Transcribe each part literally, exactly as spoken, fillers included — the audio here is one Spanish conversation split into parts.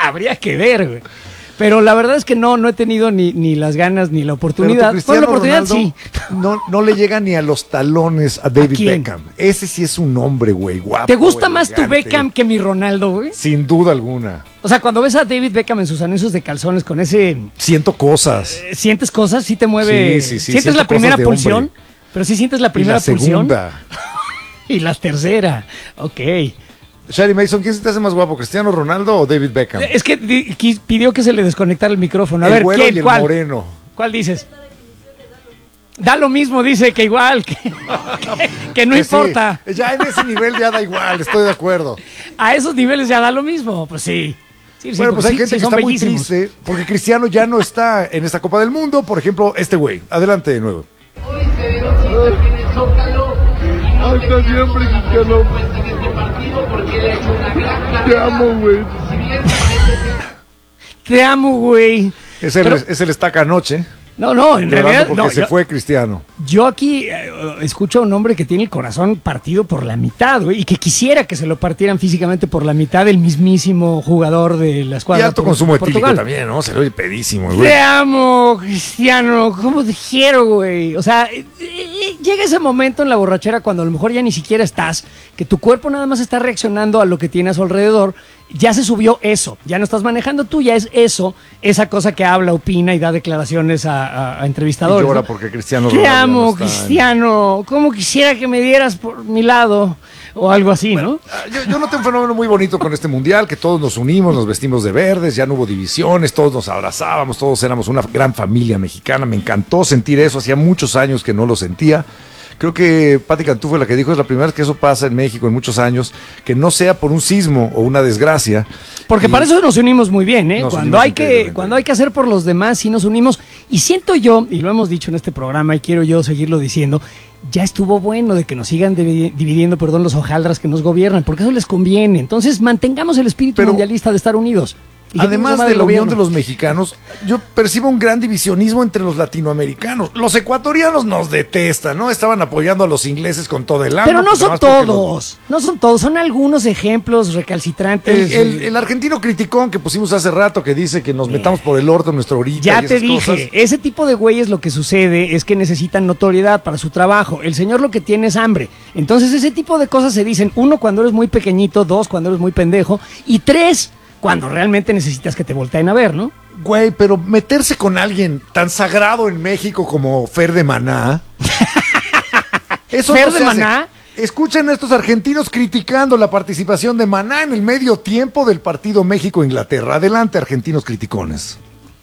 Habría que ver, güey. Pero la verdad es que no, no he tenido ni, ni las ganas ni la oportunidad. Bueno, la oportunidad Ronaldo, sí. No, no le llega ni a los talones a David ¿A Beckham. Ese sí es un hombre, güey, guapo. ¿Te gusta más elegante. tu Beckham que mi Ronaldo, güey? Sin duda alguna. O sea, cuando ves a David Beckham en sus anuncios de calzones con ese... Siento cosas. eh, ¿Sientes cosas? ¿Sí te mueve? Sí, sí, sí, ¿Sientes siento la primera cosas de pulsión? hombre. Pero sí sientes la Y primera la pulsión. segunda. Y la tercera. Ok. Shari Mason, ¿quién se te hace más guapo, Cristiano Ronaldo o David Beckham? Es que di- qui- pidió que se le desconectara el micrófono. A el ver, güero ¿quién? y el ¿Cuál? moreno. ¿Cuál dices? Da lo mismo, dice que igual, que, que, que no Que sí, importa. ya en ese nivel ya da igual, estoy de acuerdo. A esos niveles ya da lo mismo, pues sí. Sí, sí, Bueno, porque pues hay sí, gente sí que son está muy bellísimos. triste porque Cristiano ya no está en esta Copa del Mundo. Por ejemplo, este güey. Adelante de nuevo. Hoy se denomina en el Zócalo y no Hasta siempre, Cristiano. en este partido porque él ha hecho una gran carrera. Te amo, güey. Si bien parece que Te amo, güey. Es el, Pero- es el estaca anoche. No, no, en Llorando realidad porque no, se yo, fue Cristiano. yo aquí eh, escucho a un hombre que tiene el corazón partido por la mitad, güey, y que quisiera que se lo partieran físicamente por la mitad el mismísimo jugador de la Y escuadra. alto por- consumo etílico Portugal. también, ¿no? Se le oye pedísimo, güey. Te amo, Cristiano. ¿Cómo te quiero, güey? O sea, eh, eh, llega ese momento en la borrachera cuando a lo mejor ya ni siquiera estás, que tu cuerpo nada más está reaccionando a lo que tiene a su alrededor. Ya se subió eso. Ya no estás manejando tú, ya es eso, esa cosa que habla, opina y da declaraciones a, a- a Y entrevistadores. llora ¿no? porque Cristiano Te Ronaldo ya amo, no está en- Cristiano. ¿Cómo quisiera que me dieras por mi lado? O algo así, ¿no? Ah, Yo, yo noté un fenómeno muy bonito con este mundial, que todos nos unimos, nos vestimos de verdes, ya no hubo divisiones, todos nos abrazábamos, todos éramos una gran familia mexicana. Me encantó sentir eso, hacía muchos años que no lo sentía. Creo que Pati Cantú fue la que dijo, es la primera vez que eso pasa en México en muchos años, que no sea por un sismo o una desgracia. Porque Y- para eso nos unimos muy bien, ¿eh? Nos Cuando unimos hay que, increíblemente cuando bien. hay que hacer por los demás, sí nos unimos. Y siento yo, y lo hemos dicho en este programa, y quiero yo seguirlo diciendo, ya estuvo bueno de que nos sigan divi- dividiendo, perdón, los hojaldras que nos gobiernan, porque eso les conviene. Entonces mantengamos el espíritu Pero- mundialista de estar unidos. Y que Además no se de vaya la el unión gobierno. de los mexicanos, yo percibo un gran divisionismo entre los latinoamericanos. Los ecuatorianos nos detestan, ¿no? Estaban apoyando a los ingleses con todo el alma. Pero no pues, son además porque los- todos, no son todos, son algunos ejemplos recalcitrantes. El, el- el argentino criticón que pusimos hace rato que dice que nos metamos por el orto en nuestra orilla. Ya y te esas dije, cosas. ese tipo de güeyes lo que sucede es que necesitan notoriedad para su trabajo. El señor lo que tiene es hambre. Entonces ese tipo de cosas se dicen, uno, cuando eres muy pequeñito, dos, cuando eres muy pendejo, y tres, cuando realmente necesitas que te volteen a ver, ¿no? Güey, pero meterse con alguien tan sagrado en México como Fer de Maná. Eso ¿Fer no se de hace. Maná? Escuchen a estos argentinos criticando la participación de Maná en el medio tiempo del partido México-Inglaterra. Adelante, argentinos criticones.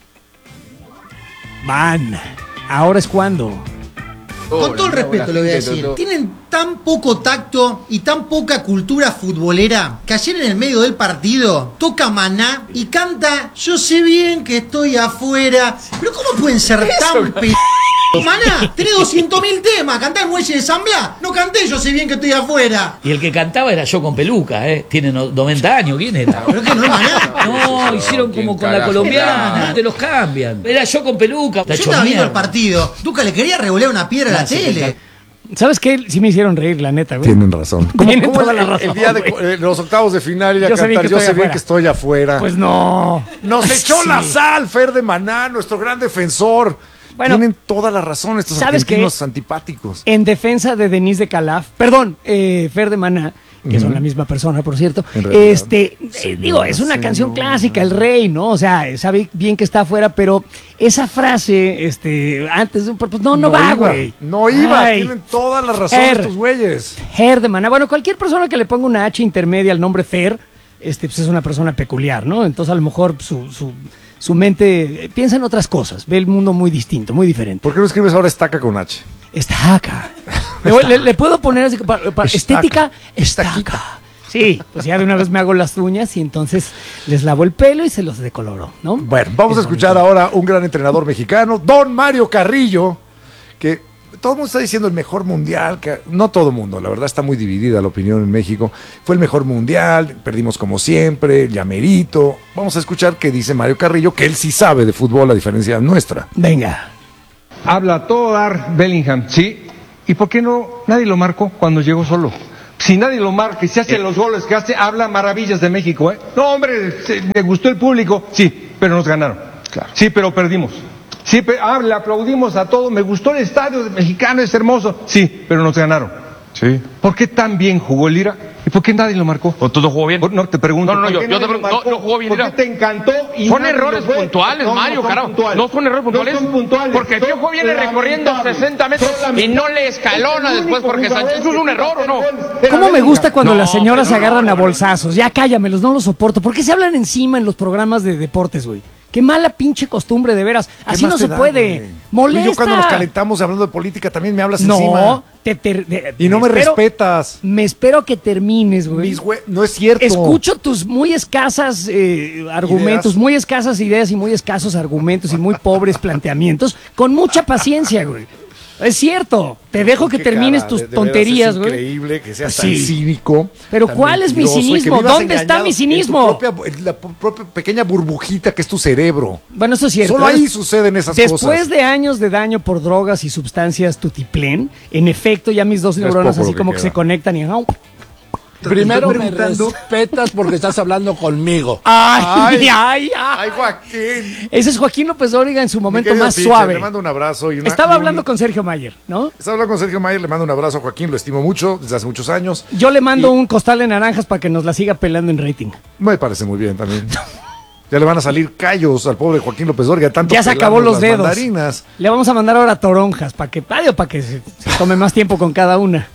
Van, ahora es cuando. Con todo el respeto le voy a decir, tienen tan poco tacto y tan poca cultura futbolera que ayer en el medio del partido toca Maná y canta Yo sé bien que estoy afuera. Pero ¿cómo pueden ser tan p... Maná, tenés doscientos mil temas, cantá el muelle de San Blas. No canté Yo sé bien que estoy afuera. Y el que cantaba era yo con peluca, ¿eh? Tiene no- noventa años, ¿quién era? Pero es que no es Maná. No, hicieron como con la colombiana, te los cambian. Era yo con peluca. Está Yo hecho estaba viendo el mierda. partido. Duca le quería revolear una piedra a la Gracias, tele. ¿Sabes qué? Sí me hicieron reír, la neta, güey. Tienen razón. Tienen ¿Cómo toda el, la razón, el día de güey. eh, los octavos de final y a Yo sé bien cantar que Yo estoy sé bien afuera. que estoy afuera? Pues no. Nos echó Sí. la sal, Fer de Maná, nuestro gran defensor. Bueno, Tienen toda la razón estos ¿sabes argentinos qué? antipáticos. En defensa de Denise de Calaf, perdón, eh, Fer de Maná, que son la misma persona, por cierto. En realidad, Este, eh, señora, digo, es una canción señora. clásica, El Rey, ¿no? O sea, sabe bien que está afuera, pero esa frase, este, antes de un, pues no, no, va, iba, güey. No iba, Ay, tienen toda la razón Fer. estos güeyes. Fer de Maná. Bueno, cualquier persona que le ponga una H intermedia al nombre Fer, este, pues es una persona peculiar, ¿no? Entonces a lo mejor su, su, su mente eh, piensa en otras cosas, ve el mundo muy distinto, muy diferente. ¿Por qué no escribes ahora estaca con H? Estaca. Le, le- le puedo poner así, para, para- Estaca. estética, estaca. Sí, pues ya de una vez me hago las uñas y entonces les lavo el pelo y se los decoloro, ¿no? Bueno, vamos a Es escuchar bonito. ahora un gran entrenador mexicano, Don Mario Carrillo, que todo el mundo está diciendo el mejor mundial, que no todo el mundo, la verdad está muy dividida la opinión en México. Fue el mejor mundial, perdimos como siempre, ya merito. Vamos a escuchar qué dice Mario Carrillo, que él sí sabe de fútbol a diferencia nuestra. Venga. Habla a todo dar Bellingham, ¿sí? ¿Y por qué no nadie lo marcó cuando llegó solo? Si nadie lo marca y se hace los goles que hace, habla maravillas de México, ¿eh? No, hombre, se, me gustó el público. Sí, pero nos ganaron. Claro. Sí, pero perdimos. Sí, pero ah, le aplaudimos a todos. Me gustó el estadio mexicano, es hermoso. Sí, pero nos ganaron. Sí. ¿Por qué tan bien jugó el Lira? ¿Y por qué nadie lo marcó? ¿O todo jugó bien? No, te pregunto. No, no, no, yo, yo te pregunto. No, no jugó bien. ¿Por qué te encantó? Y son errores puntuales, no, Mario, no carajo. No son errores puntuales. No son puntuales. Porque el Piojo viene recorriendo sesenta metros y no le escalona después porque Sánchez es un error, ¿o no? ¿Cómo me gusta cuando no, las señoras se agarran a bolsazos? Ya cállamelos, no los soporto. ¿Por qué se hablan encima en los programas de deportes, güey? Qué mala pinche costumbre, de veras. Así no se da, puede. Güey. Molesta. Y yo cuando nos calentamos hablando de política también me hablas no, encima. No, te, te, te, y no me, me espero, respetas. Me espero que termines, güey. No es cierto. Escucho tus muy escasas eh, argumentos, ideas. muy escasas ideas y muy escasos argumentos y muy pobres planteamientos con mucha paciencia, güey. Es cierto, te dejo que termines cara, tus de, de tonterías, güey. Es increíble que seas tan sí. cínico. Pero ¿cuál es mi cinismo? ¿Dónde está mi cinismo? En tu propia, en la propia pequeña burbujita que es tu cerebro. Bueno, eso es cierto. Solo ahí suceden esas Después cosas. Después de años de daño por drogas y sustancias tutiplén, en efecto ya mis dos neuronas así que como queda. que se conectan y... Oh, primero me respetas porque estás hablando conmigo. Ay, ay, ay, ay, Joaquín. Ese es Joaquín López Dóriga en su momento más Piche, suave. Le mando un abrazo. Y una, Estaba y un... hablando con Sergio Mayer, ¿no? Estaba hablando con Sergio Mayer, le mando un abrazo a Joaquín, lo estimo mucho desde hace muchos años. Yo le mando y... un costal de naranjas para que nos la siga pelando en rating. Me parece muy bien también. Ya le van a salir callos al pobre Joaquín López Dóriga. Tanto ya se acabó los dedos. Mandarinas. Le vamos a mandar ahora toronjas para que, para que se, se tome más tiempo con cada una.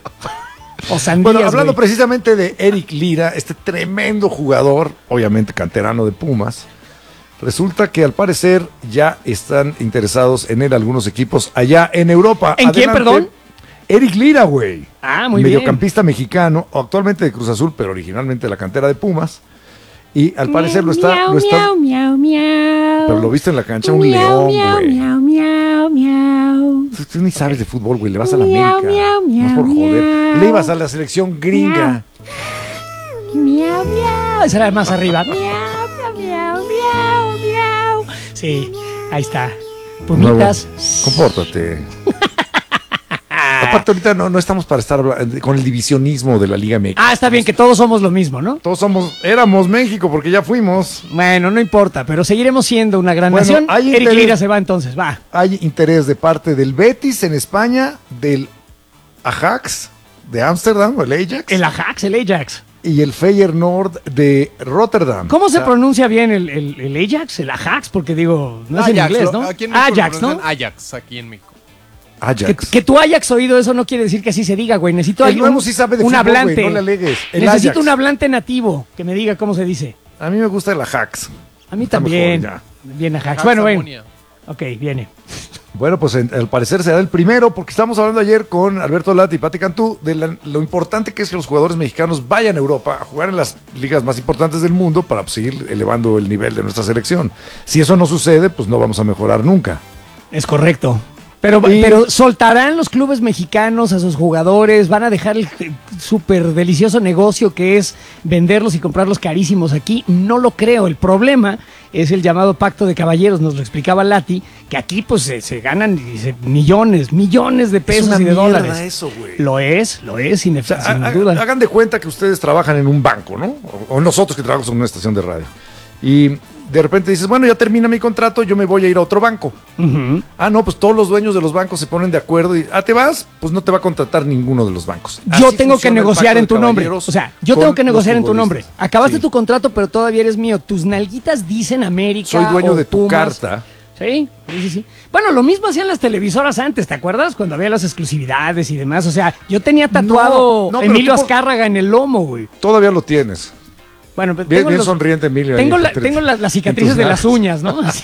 O sandías, bueno, hablando wey. precisamente de Eric Lira, este tremendo jugador, obviamente canterano de Pumas, resulta que al parecer ya están interesados en él algunos equipos allá en Europa. ¿En Adelante, quién, perdón? Eric Lira, güey. Ah, muy Mediocampista bien. mexicano, actualmente de Cruz Azul, pero originalmente de la cantera de Pumas. Y al parecer lo está... Miau, lo está miau, miau, miau. Pero lo viste en la cancha, un miau, león, güey. Miau, miau, miau. Tú, tú ni sabes de fútbol, güey. Le vas a la Miau, América. miau, No es por miau, joder. miau. Le ibas a la selección gringa. Miau, miau. Esa era más arriba. Miau, miau, miau, miau, miau. Sí, ahí está. Pumitas. No, compórtate. Aparte ahorita no, no estamos para estar con el divisionismo de la Liga M X. Ah, está bien que todos somos lo mismo, ¿no? Todos somos, éramos México porque ya fuimos. Bueno, no importa, pero seguiremos siendo una gran bueno, nación. Hay Eric interés, Lira se va entonces, va. Hay interés de parte del Betis en España, del Ajax de Ámsterdam, el Ajax. El Ajax, el Ajax. Y el Feyenoord de Rotterdam. ¿Cómo o sea, se pronuncia bien el, el, el Ajax? El Ajax, porque digo, no es en inglés, ¿no? Aquí en México Ajax, ¿no? Ajax, aquí en México. Ajax. Que, que tú hayas oído eso no quiere decir que así se diga, güey. Necesito el nuevo un, sí sabe de un fútbol, hablante. Güey, no le alegues. El Necesito Ajax. un hablante nativo que me diga cómo se dice. A mí me gusta el Ajax. A mí también. Bien Ajax. Ajax bueno, bueno. Ok, viene. Bueno, pues en, al parecer será el primero, porque estamos hablando ayer con Alberto Lati y Pati Cantú de la, lo importante que es que los jugadores mexicanos vayan a Europa a jugar en las ligas más importantes del mundo para pues, seguir elevando el nivel de nuestra selección. Si eso no sucede, pues no vamos a mejorar nunca. Es correcto. Pero, y... pero soltarán los clubes mexicanos a sus jugadores, van a dejar el súper delicioso negocio que es venderlos y comprarlos carísimos aquí. No lo creo. El problema es el llamado pacto de caballeros, nos lo explicaba Lati, que aquí pues se, se ganan dice, millones, millones de pesos y de dólares. Eso, güey. Lo es, lo es, sin, o sea, sin ha, duda. Hagan de cuenta que ustedes trabajan en un banco, ¿no? O, o nosotros que trabajamos en una estación de radio. Y de repente dices, bueno, ya termina mi contrato, yo me voy a ir a otro banco. Uh-huh. Ah, no, pues todos los dueños de los bancos se ponen de acuerdo y, ah, ¿te vas? Pues no te va a contratar ninguno de los bancos. Yo Así tengo que negociar en tu nombre. O sea, yo tengo que negociar en tu nombre. Acabaste sí. tu contrato, pero todavía eres mío. Tus nalguitas dicen América. Soy dueño o de tu Pumas. carta. Sí, sí, sí. Bueno, lo mismo hacían las televisoras antes, ¿te acuerdas? Cuando había las exclusividades y demás. O sea, yo tenía tatuado no, no, Emilio tú... Azcárraga en el lomo, güey. Todavía lo tienes. Bueno, bien, bien los, sonriente Emilio. Tengo, la, tengo la, las cicatrices de las uñas, ¿no? Así.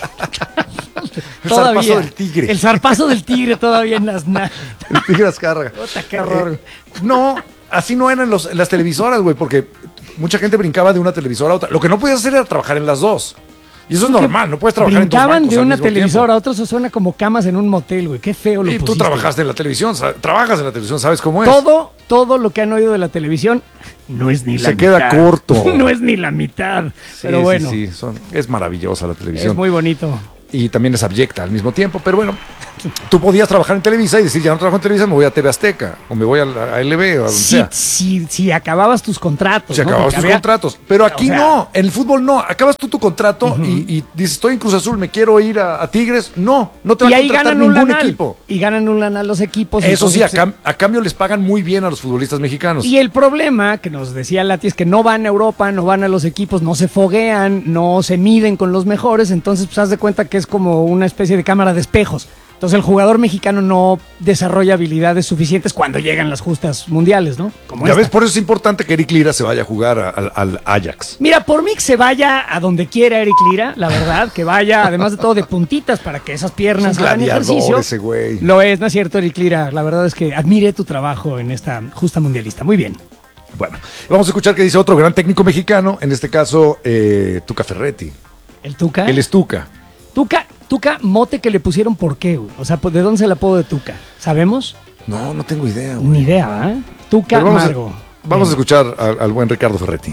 El zarpazo del tigre. El zarpazo del tigre todavía en las nalgas. El tigre Azcárraga. Puta, qué horror. Eh, no, así no eran los, las televisoras, güey, porque mucha gente brincaba de una televisora a otra. Lo que no podías hacer era trabajar en las dos. Y eso es normal, no puedes trabajar en dos bancos Brincaban de una televisora tiempo. a otra, eso suena como camas en un motel, güey. Qué feo lo Y pusiste. tú trabajaste en la televisión, trabajas en la televisión, ¿sabes cómo es? Todo, todo lo que han oído de la televisión no es ni la Se mitad. queda corto. No es ni la mitad. Sí, pero bueno. Sí, sí, son, es maravillosa la televisión. Es muy bonito. y también es abyecta al mismo tiempo, pero bueno, tú podías trabajar en Televisa y decir, ya no trabajo en Televisa, me voy a T V Azteca, o me voy a, la- a L B, o a donde Si, sea. si, si acababas tus contratos. Si ¿no? acababas Porque tus había- contratos. Pero aquí o sea- no, en el fútbol no. Acabas tú tu contrato y, y dices, estoy en Cruz Azul, me quiero ir a, a Tigres. No, no te va Y a ahí contratar ganan un ningún lanal. equipo. Y ganan un lanal los equipos. Eso sí, a, entonces- cam- a cambio les pagan muy bien a los futbolistas mexicanos. Y el problema que nos decía Lati es que no van a Europa, no van a los equipos, no se foguean, no se miden con los mejores, entonces pues haz de cuenta que es como una especie de cámara de espejos. Entonces el jugador mexicano no desarrolla habilidades suficientes cuando llegan las justas mundiales, ¿no? Como Ya esta. ves, por eso es importante que Eric Lira se vaya a jugar a- al- al Ajax. Mira, por mí que se vaya a donde quiera Eric Lira, la verdad, que vaya, además de todo, de puntitas para que esas piernas Es un hagan gladiador ejercicio. ese güey. Lo es, ¿no es cierto, Eric Lira? La verdad es que admiré tu trabajo en esta justa mundialista. Muy bien. Bueno, vamos a escuchar qué dice otro gran técnico mexicano, en este caso, eh, Tuca Ferretti. ¿El Tuca? Él es Tuca. Tuca, Tuca, mote que le pusieron por qué, güey? O sea, ¿de dónde se el apodo de Tuca? ¿Sabemos? No, no tengo idea, güey. Ni idea, ¿eh? Tuca Pero vamos a- Margo. Vamos a escuchar al, al buen Ricardo Ferretti.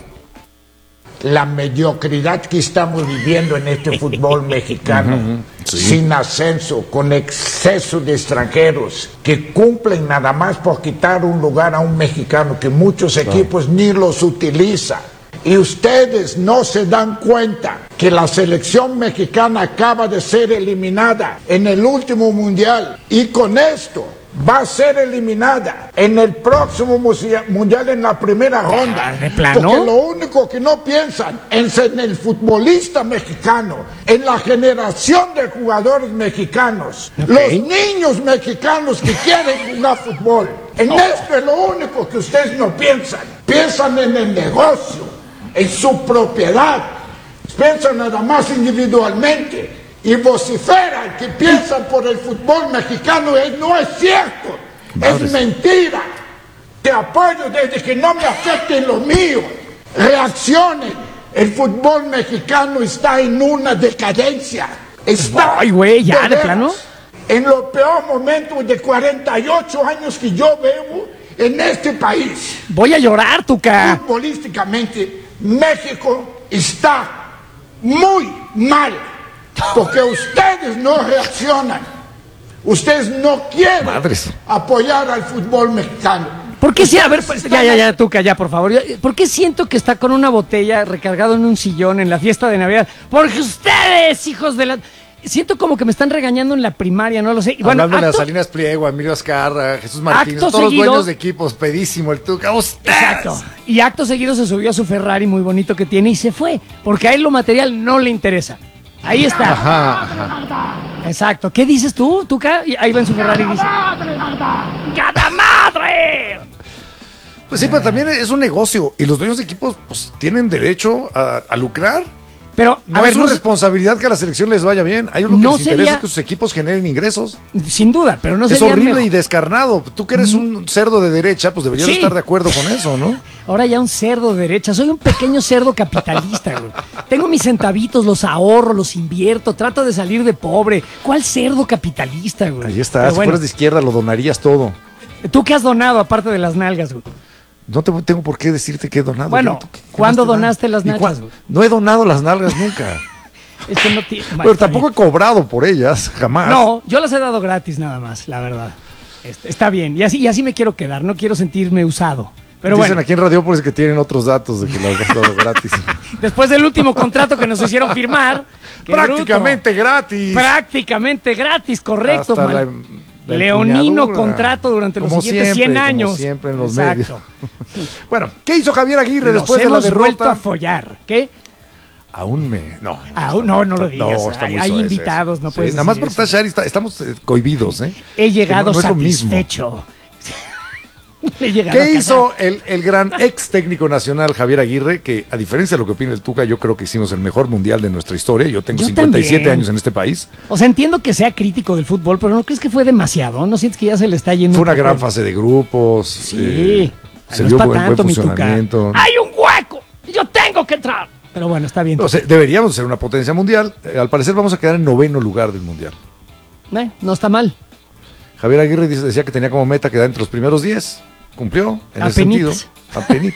La mediocridad que estamos viviendo en este fútbol mexicano, Ujú, sí. sin ascenso, con exceso de extranjeros que cumplen nada más por quitar un lugar a un mexicano que muchos equipos ni los utilizan. Y ustedes no se dan cuenta que la selección mexicana acaba de ser eliminada en el último mundial y con esto va a ser eliminada en el próximo musia- mundial en la primera ronda. ¿de plano? Porque lo único que no piensan es en el futbolista mexicano, en la generación de jugadores mexicanos, Ok. los niños mexicanos que quieren jugar fútbol. En esto es lo único que ustedes no piensan. Piensan en el negocio, en su propiedad. Piensan nada más individualmente. Y vociferan que piensan por el fútbol mexicano. Es- no es cierto. Madres. Es mentira. Te apoyo desde que no me afecte lo mío. Reaccionen. El fútbol mexicano está en una decadencia. Está Ay, güey, ¿ya, de veras, plano? en los peores momentos de cuarenta y ocho años que yo veo en este país. Voy a llorar, Tuca. Futbolísticamente, México está muy mal. Porque ustedes no reaccionan. Ustedes no quieren Madres. apoyar al fútbol mexicano. ¿Por qué sí? A ver, Ustedes pues, ya, están- ya, ya, Tuca, ya, por favor. Yo- ¿Por qué siento que está con una botella recargado en un sillón en la fiesta de Navidad? Porque ustedes, hijos de la... Siento como que me están regañando en la primaria, no lo sé. Y bueno, Hablando de acto- Salinas Pliego, Emilio Azcarra, Jesús Martínez, Acto todos seguido- los dueños de equipos, pedísimo el Tuca. ¡Ustedes! Exacto. Y acto seguido se subió a su Ferrari muy bonito que tiene y se fue. Porque a él lo material no le interesa. Ahí está. Ajá, ajá. Exacto. ¿Qué dices tú, Tuca? Y ahí va en su Ferrari y dice... ¡Gata madre! Pues sí, pero también es un negocio y los dueños de equipos pues tienen derecho a, a lucrar. Pero, No a ver, es su no sé- responsabilidad que a la selección les vaya bien. Hay uno que No les interesa sería- que sus equipos generen ingresos. sin duda, pero no es sería horrible mejor- y descarnado. Tú que eres un cerdo de derecha, pues deberías Sí. estar de acuerdo con eso, ¿no? Ahora ya un cerdo de derecha. Soy un pequeño cerdo capitalista, güey. Tengo mis centavitos, los ahorro, los invierto, trato de salir de pobre. ¿Cuál cerdo capitalista, güey? Ahí está. Pero Si bueno, fueras de izquierda, lo donarías todo. ¿tú qué has donado aparte de las nalgas, güey? No te, tengo por qué decirte que he donado. Bueno, yo. ¿Tú qué- qué ¿cuándo más te da? donaste las ¿Y nalgas, cuán- güey? No he donado las nalgas nunca. Es que no tiene... Pero tampoco he cobrado por ellas, jamás. No, yo las he dado gratis nada más, la verdad. Este, está bien, y así, y así me quiero quedar, no quiero sentirme usado. Pero Dicen bueno, aquí en Radiopolis que tienen otros datos de que las has dado gratis. después del último contrato que nos hicieron firmar... qué Prácticamente bruto. gratis. Prácticamente gratis, correcto. Hasta mal- la- la Leonino empuñadura. contrato durante los Como siguientes siempre, cien como años. siempre en los Exacto. medios. Bueno, ¿qué hizo Javier Aguirre Nos después de la hemos vuelto a derrota? follar. ¿Qué? Aún me. No. Aún no, no lo digas. No, está hay muy hay suave invitados, eso. no Sí, puedes Nada más decir porque está eso. Shari, está- estamos eh, cohibidos, ¿eh? He llegado Que no- no es lo mismo. satisfecho. He llegado a ¿Qué casa. hizo el, el gran ex técnico nacional Javier Aguirre? Que a diferencia de lo que opina el Tuca, yo creo que hicimos el mejor mundial de nuestra historia. Yo tengo Yo cincuenta y siete también. años en este país. O sea, entiendo que sea crítico del fútbol, pero ¿no crees que fue demasiado? ¿No sientes que ya se le está yendo? Fue un una poco? gran fase de grupos. Sí. eh, Ay, se no dio es pa' buen, buen tanto, mi Tuca. funcionamiento. ¡Hay un hueco! ¡Yo tengo que entrar! Pero bueno, está bien. O sea, deberíamos ser una potencia mundial. Eh, al parecer vamos a quedar en noveno lugar del mundial. Eh, no está mal. Javier Aguirre dice- decía que tenía como meta quedar entre los primeros diez. Cumplió, en ese sentido. Apenitas. Apenitas.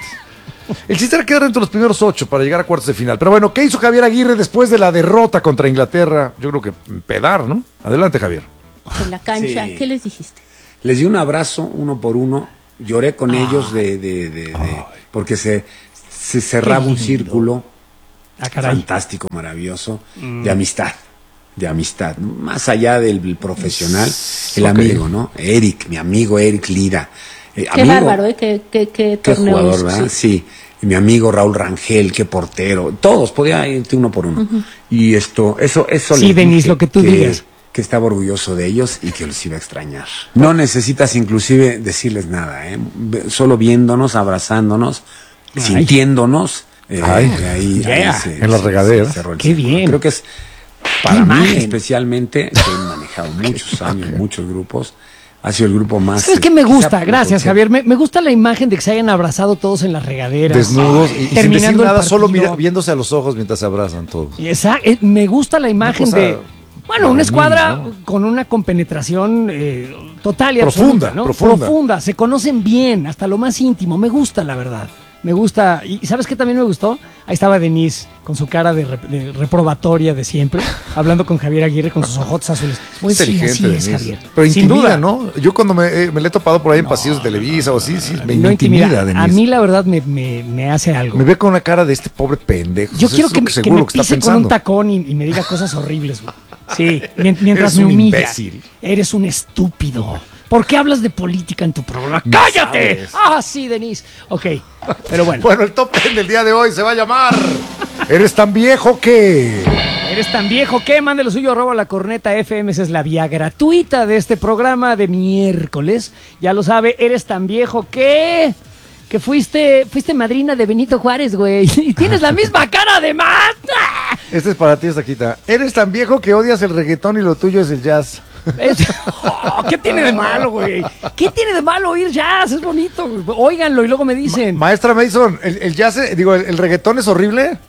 El chiste era quedar entre los primeros ocho para llegar a cuartos de final. Pero bueno, ¿qué hizo Javier Aguirre después de la derrota contra Inglaterra? Yo creo que pedar, ¿no? Adelante, Javier. En la cancha, Sí. ¿qué les dijiste? Les di un abrazo uno por uno, lloré con ah. ellos de, de, de, de porque se, se cerraba un círculo ah, fantástico, maravilloso, mm. de amistad, de amistad, más allá del, del profesional, el okay. amigo, ¿no? Eric, mi amigo Eric Lira. Eh, qué amigo, bárbaro, ¿eh? Qué, qué, qué, qué torneo jugador, es, ¿verdad? Sí. sí. Y mi amigo Raúl Rangel, qué portero, todos, podía irte uno por uno. Uh-huh. Y esto, eso, eso sí, Denis, lo que tú que, digas. que estaba orgulloso de ellos y que los iba a extrañar. No necesitas inclusive decirles nada, ¿eh? Solo viéndonos, abrazándonos, Ay. sintiéndonos. Eh, Ay, ahí, yeah. ahí se, en la regadera. Se, se Qué bien. Creo que es para mí especialmente, que he manejado muchos años, muchos grupos. Ha sido el grupo más... ¿Sabes qué me gusta? Gracias, Javier. Me, me gusta la imagen de que se hayan abrazado todos en las regaderas. Desnudos y, y sin decir nada, solo mira, viéndose a los ojos mientras se abrazan todos. Esa, eh, me gusta la imagen de... Bueno, una escuadra mí, ¿no? con una compenetración eh, total y profunda, absoluta, ¿no? Profunda. Profunda. Se conocen bien, hasta lo más íntimo. Me gusta, la verdad. Me gusta. ¿Y sabes qué también me gustó? Ahí estaba Denise con su cara de, rep de reprobatoria de siempre, hablando con Javier Aguirre con sus ojos azules. Muy sí, inteligente, Denise. Es, Javier. Pero sin intimida, duda, ¿no? Yo cuando me, eh, me le he topado por ahí en no, pasillos de Televisa o así, sí, me no intimida, intimida. Denise. A mí la verdad me, me, me hace algo. Me ve con una cara de este pobre pendejo. Yo quiero que, que, que me que pise con un tacón y, y me diga cosas horribles. Sí, mientras Eres me un humilla. Imbécil. Eres un estúpido. ¿Por qué hablas de política en tu programa? No ¡cállate! Sabes. Ah, sí, Denise. Ok, pero bueno. Bueno, el top ten del día de hoy se va a llamar ¿Eres tan viejo que? ¿Eres tan viejo que? Mande lo suyo, arroba la corneta F M. Esa es la vía gratuita de este programa de miércoles. Ya lo sabe, ¿eres tan viejo que? Que fuiste, fuiste madrina de Benito Juárez, güey. Y tienes la misma cara además. Este es para ti, Saquita. ¿Eres tan viejo que odias el reggaetón y lo tuyo es el jazz? Es, oh, ¿qué tiene de malo, güey? ¿Qué tiene de malo oír jazz? Es bonito, güey. Óiganlo y luego me dicen. Ma Maestra Mason, ¿el, el jazz, digo, el, el reggaetón es horrible?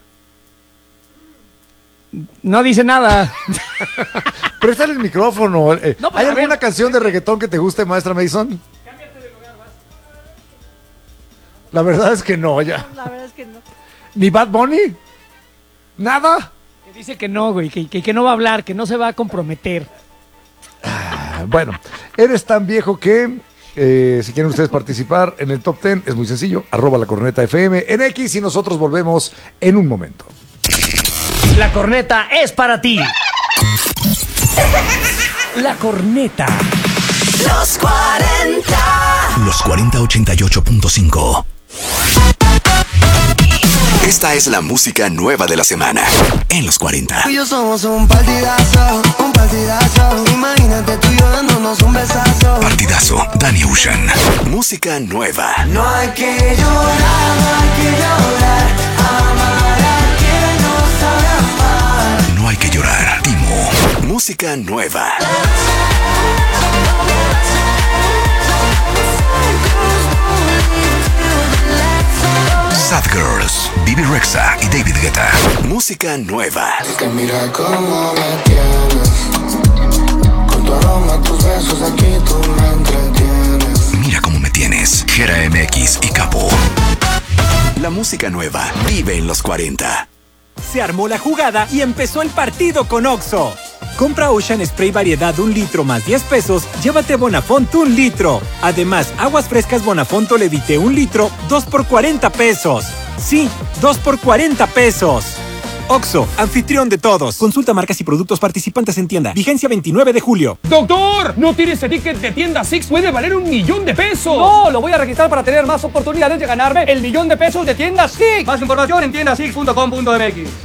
No dice nada. Préstale el micrófono. Eh, no, pues, ¿Hay alguna ver. canción de reggaetón que te guste, Maestra Mason? Cámbiate de lugar, vas. La verdad es que no, ya. La verdad es que no. ¿Ni Bad Bunny? ¿Nada? Que dice que no, güey, que, que, que no va a hablar, que no se va a comprometer. Bueno, eres tan viejo que eh, si quieren ustedes participar en el top ten es muy sencillo, arroba la corneta F M en X y nosotros volvemos en un momento. La corneta es para ti. La corneta. Los cuarenta. Los cuarenta ochenta y ocho punto cinco. Esta es la música nueva de la semana en los cuarenta. Tú y yo somos un partidazo, un partidazo. Imagínate tú y yo dándonos un besazo. Partidazo, Danny Ocean. Música nueva. No hay que llorar, no hay que llorar. Amar a quien no sabe amar. No hay que llorar. Timo. Música nueva. Sad Girls, Bibi Rexha y David Guetta. Música nueva. Es que mira cómo me tienes. Con tu aroma, tus besos, aquí tú me entretienes. Mira cómo me tienes. Gera M X y Capo. La música nueva vive en los cuarenta. Se armó la jugada y empezó el partido con Oxxo. Compra Ocean Spray variedad un litro más diez pesos, llévate Bonafont un litro. Además, aguas frescas Bonafont Levite un litro, dos por cuarenta pesos. Sí, dos por cuarenta pesos. Oxxo, anfitrión de todos. Consulta marcas y productos participantes en tienda. Vigencia veintinueve de julio. ¡Doctor! ¿No tiene ese ticket de tienda Six? ¡Puede valer un millón de pesos! No, lo voy a registrar para tener más oportunidades de ganarme el millón de pesos de tienda Six. Más información en tienda six punto com punto m x.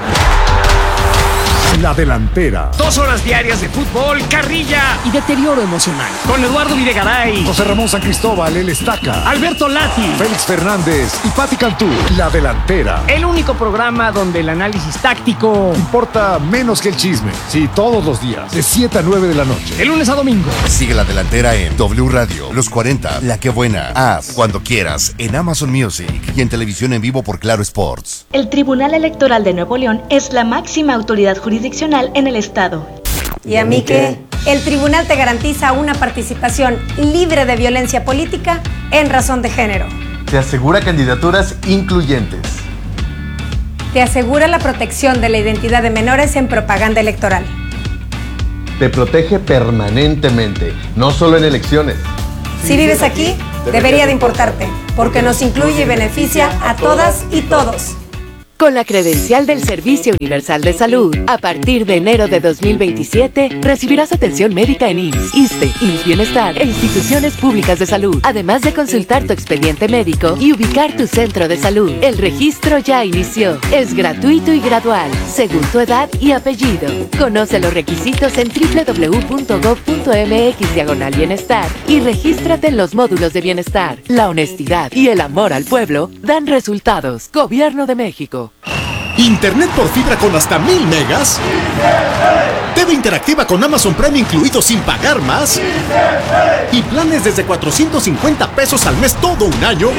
La delantera. Dos horas diarias de fútbol, carrilla y deterioro emocional. Con Eduardo Videgaray, José Ramón San Cristóbal, el Estaca, Alberto Lati, Félix Fernández y Pati Cantú. La delantera. El único programa donde el análisis táctico importa menos que el chisme. Sí, todos los días, de siete a nueve de la noche. De lunes a domingo. Sigue La Delantera en W Radio, Los cuarenta, La Que Buena, Haz, Cuando Quieras, en Amazon Music y en televisión en vivo por Claro Sports. El Tribunal Electoral de Nuevo León es la máxima autoridad jurisdiccional en el estado. ¿Y a mí qué? El tribunal te garantiza una participación libre de violencia política en razón de género. te asegura candidaturas incluyentes. Te asegura la protección de la identidad de menores en propaganda electoral. Te protege permanentemente, no solo en elecciones. Si vives aquí, debería de importarte, porque nos incluye y beneficia a todas y todos. Con la credencial del Servicio Universal de Salud, a partir de enero de dos mil veintisiete, recibirás atención médica en I M S S, ISSSTE, I M S S Bienestar e instituciones públicas de salud, además de consultar tu expediente médico y ubicar tu centro de salud. El registro ya inició. Es gratuito y gradual, según tu edad y apellido. Conoce los requisitos en doble u doble u doble u punto gob punto eme equis diagonal bienestar y regístrate en los módulos de bienestar. La honestidad y el amor al pueblo dan resultados. Gobierno de México. ¿Internet por fibra con hasta mil megas? ¿T V interactiva con Amazon Prime incluido sin pagar más? ¿Y planes desde cuatrocientos cincuenta pesos al mes todo un año?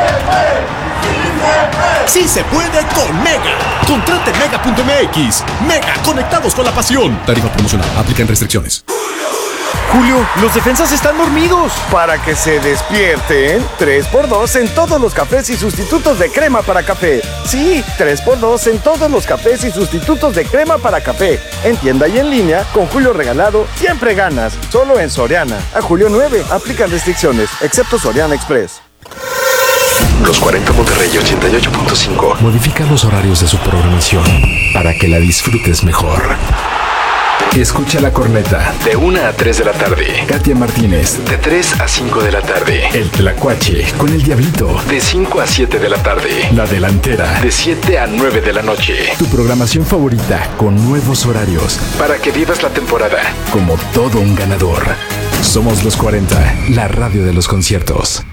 ¡Sí se puede con Mega! Contrate mega punto eme equis. Mega, conectados con la pasión. Tarifa promocional. Aplican restricciones. Julio, los defensas están dormidos. Para que se despierten, tres por dos en todos los cafés y sustitutos de crema para café. Sí, tres por dos en todos los cafés y sustitutos de crema para café. En tienda y en línea, con Julio regalado, siempre ganas. Solo en Soriana. A julio nueve, aplican restricciones, excepto Soriana Express. Los cuarenta Monterrey ochenta y ocho punto cinco. Modifica los horarios de su programación para que la disfrutes mejor. Escucha la corneta. De una a tres de la tarde. Katia Martínez. De tres a cinco de la tarde. El Tlacuache con el Diablito. De cinco a siete de la tarde. La Delantera. De siete a nueve de la noche. Tu programación favorita con nuevos horarios. Para que vivas la temporada como todo un ganador. Somos los cuarenta, la radio de los conciertos.